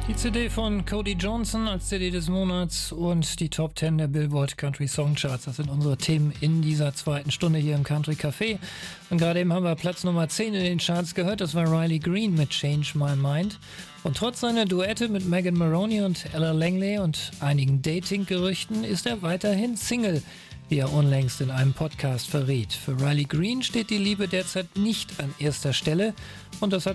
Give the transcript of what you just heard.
Die CD von Cody Johnson als CD des Monats und die Top 10 der Billboard Country Song Charts. Das sind unsere Themen in dieser zweiten Stunde hier im Country Café. Und gerade eben haben wir Platz Nummer 10 in den Charts gehört. Das war Riley Green mit Change My Mind. Und trotz seiner Duette mit Megan Maroney und Ella Langley und einigen Dating-Gerüchten ist er weiterhin Single, wie er unlängst in einem Podcast verriet. Für Riley Green steht die Liebe derzeit nicht an erster Stelle und das hat